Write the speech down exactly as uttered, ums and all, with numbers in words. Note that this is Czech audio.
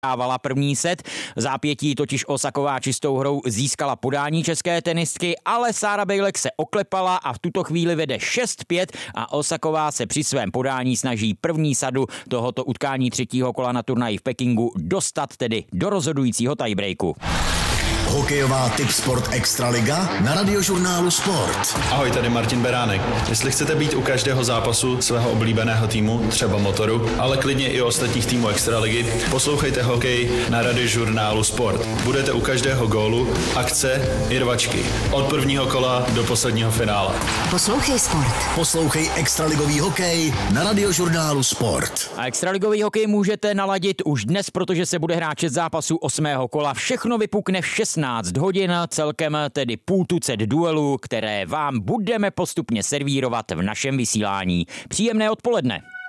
dávala první set. V zápětí totiž Osaková čistou hrou získala podání české tenistky, ale Sára Bejlek se oklepala a v tuto chvíli vede šest pět a Osaková se při svém podání snaží první sadu tohoto utkání třetího kola na turnaji v Pekingu dostat tedy do rozhodujícího tiebreaku. Hokejová Tipsport Extraliga na Radiožurnálu Sport. Ahoj, tady Martin Beránek. Jestli chcete být u každého zápasu svého oblíbeného týmu, třeba Motoru, ale klidně i ostatních týmů Extraligy, poslouchejte hokej na Radiožurnálu Sport. Budete u každého gólu, akce i rvačky. Od prvního kola do posledního finále. Poslouchej Sport. Poslouchej extraligový hokej na Radiožurnálu Sport. A extraligový hokej můžete naladit už dnes, protože se bude hrát šest zápasů osmého kola. Všechno vypukne v šestnáct hodin, celkem tedy půl tucet duelů, které vám budeme postupně servírovat v našem vysílání. Příjemné odpoledne.